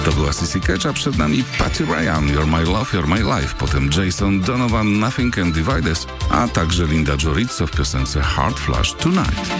To była Sissy Catch, a przed nami Patty Ryan, You're My Love, You're My Life, potem Jason Donovan, Nothing Can Divide Us, a także Linda Jorizzo w piosence Heart Flash Tonight.